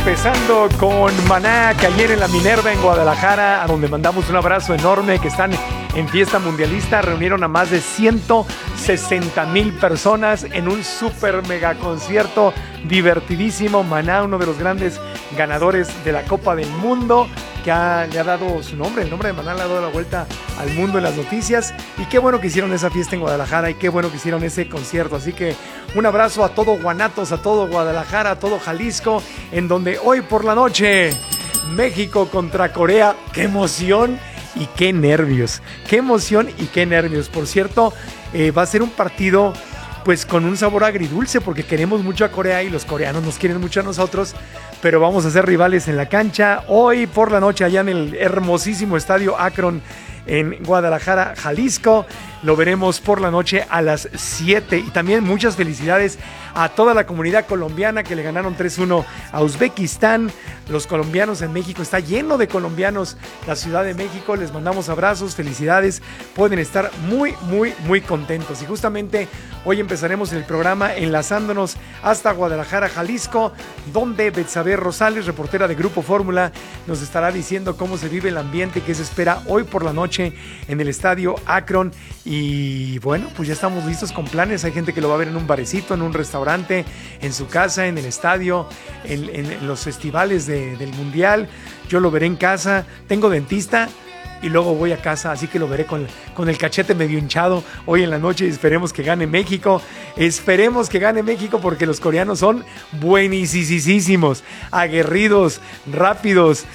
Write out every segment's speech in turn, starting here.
empezando con Maná, que ayer en la Minerva en Guadalajara, a donde mandamos un abrazo enorme, que están en fiesta mundialista, reunieron a más de 160,000 personas en un super mega concierto divertidísimo. Maná, uno de los grandes ganadores de la Copa del Mundo, que le ha dado su nombre, el nombre de Maná le ha dado la vuelta al mundo en las noticias, y qué bueno que hicieron esa fiesta en Guadalajara y qué bueno que hicieron ese concierto. Así que un abrazo a todo Guanatos, a todo Guadalajara, a todo Jalisco, en donde hoy por la noche México contra Corea. ¡Qué emoción y qué nervios! ¡Qué emoción y qué nervios! Por cierto, va a ser un partido pues con un sabor agridulce, porque queremos mucho a Corea y los coreanos nos quieren mucho a nosotros, pero vamos a ser rivales en la cancha hoy por la noche allá en el hermosísimo estadio Akron en Guadalajara, Jalisco. Lo veremos por la noche a las 7. Y también muchas felicidades a toda la comunidad colombiana que le ganaron 3-1 a Uzbekistán. Los colombianos en México, está lleno de colombianos la Ciudad de México. Les mandamos abrazos, felicidades. Pueden estar muy, muy, muy contentos. Y justamente hoy empezaremos el programa enlazándonos hasta Guadalajara, Jalisco, donde Betsabe Rosales, reportera de Grupo Fórmula, nos estará diciendo cómo se vive el ambiente que se espera hoy por la noche en el estadio Akron. Y bueno, pues ya estamos listos con planes. Hay gente que lo va a ver en un barecito, en un restaurante, en su casa, en el estadio, en los festivales del Mundial. Yo lo veré en casa. Tengo dentista y luego voy a casa, así que lo veré con el cachete medio hinchado hoy en la noche. Esperemos que gane México. Esperemos que gane México, porque los coreanos son buenísimos, aguerridos, rápidos,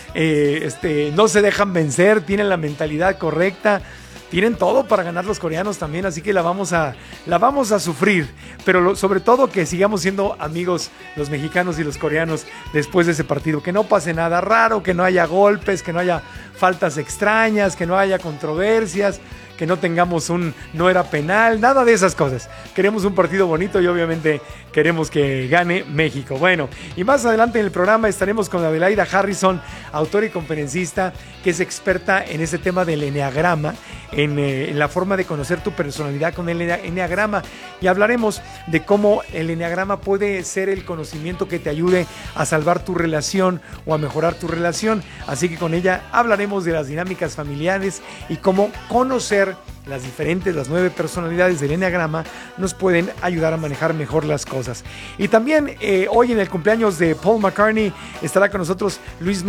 no se dejan vencer, tienen la mentalidad correcta. Tienen todo para ganar los coreanos también, así que la vamos a sufrir, pero sobre todo que sigamos siendo amigos los mexicanos y los coreanos después de ese partido, que no pase nada raro, que no haya golpes, que no haya faltas extrañas, que no haya controversias, que no tengamos no era penal, nada de esas cosas. Queremos un partido bonito y obviamente queremos que gane México. Bueno, y más adelante en el programa estaremos con Adelaida Harrison, autora y conferencista, que es experta en ese tema del eneagrama, en la forma de conocer tu personalidad con el eneagrama, y hablaremos de cómo el eneagrama puede ser el conocimiento que te ayude a salvar tu relación o a mejorar tu relación. Así que con ella hablaremos de las dinámicas familiares y cómo conocer las 9 personalidades del eneagrama nos pueden ayudar a manejar mejor las cosas. Y también hoy en el cumpleaños de Paul McCartney estará con nosotros Luis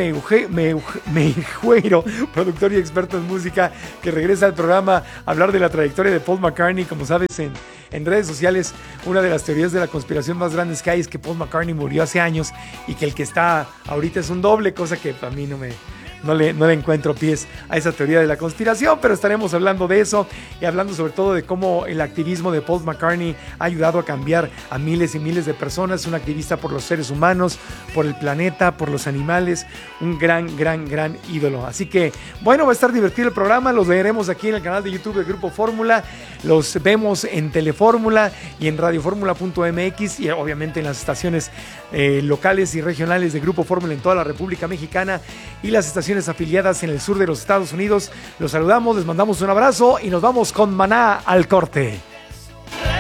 Meijueiro, productor y experto en música, que regresa al programa a hablar de la trayectoria de Paul McCartney. Como sabes, en redes sociales, una de las teorías de la conspiración más grandes que hay es que Paul McCartney murió hace años y que el que está ahorita es un doble, cosa que a mí no le encuentro pies a esa teoría de la conspiración, pero estaremos hablando de eso y hablando sobre todo de cómo el activismo de Paul McCartney ha ayudado a cambiar a miles y miles de personas. Un activista por los seres humanos, por el planeta, por los animales, un gran ídolo. Así que bueno, va a estar divertido el programa. Los veremos aquí en el canal de YouTube de Grupo Fórmula, los vemos en Telefórmula y en radioformula.mx, y obviamente en las estaciones locales y regionales de Grupo Fórmula en toda la República Mexicana y las estaciones afiliadas en el sur de los Estados Unidos. Los saludamos, les mandamos un abrazo y nos vamos con Maná al corte.